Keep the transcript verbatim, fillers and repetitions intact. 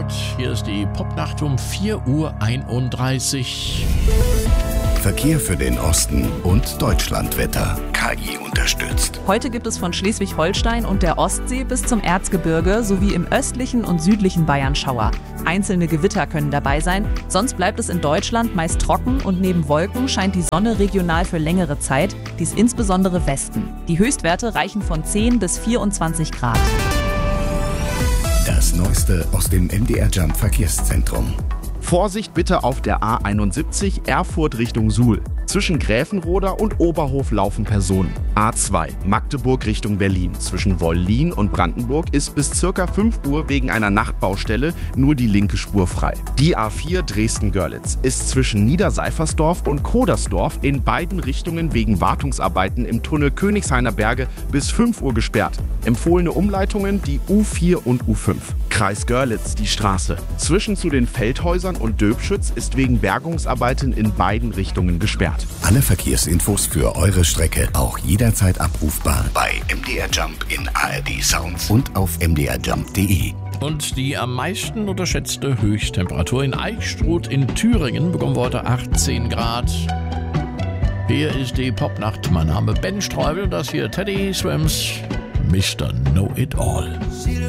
Hier ist die Popnacht um vier Uhr einunddreißig. Verkehr für den Osten und Deutschlandwetter. K I unterstützt. Heute gibt es von Schleswig-Holstein und der Ostsee bis zum Erzgebirge sowie im östlichen und südlichen Bayern Schauer. Einzelne Gewitter können dabei sein, sonst bleibt es in Deutschland meist trocken und neben Wolken scheint die Sonne regional für längere Zeit, dies insbesondere Westen. Die Höchstwerte reichen von zehn bis vierundzwanzig Grad. Das Neueste aus dem M D R Jump Verkehrszentrum. Vorsicht bitte auf der A einundsiebzig Erfurt Richtung Suhl. Zwischen Gräfenroda und Oberhof laufen Personen. A zwei Magdeburg Richtung Berlin. Zwischen Wollin und Brandenburg ist bis circa fünf Uhr wegen einer Nachtbaustelle nur die linke Spur frei. Die A vier Dresden-Görlitz ist zwischen Niederseifersdorf und Kodersdorf in beiden Richtungen wegen Wartungsarbeiten im Tunnel Königshainer Berge bis fünf Uhr gesperrt. Empfohlene Umleitungen die U vier und U fünf. Kreis Görlitz, die Straße. Zwischen zu den Feldhäusern und Döbschütz ist wegen Bergungsarbeiten in beiden Richtungen gesperrt. Alle Verkehrsinfos für eure Strecke auch jederzeit abrufbar bei M D R Jump in A R D Sounds und auf m d r jump punkt d e. Und die am meisten unterschätzte Höchsttemperatur in Eichstruth in Thüringen bekommen wir heute achtzehn Grad. Hier ist die Popnacht. Mein Name Ben Streubel, das hier Teddy Swims, Mister Know It All.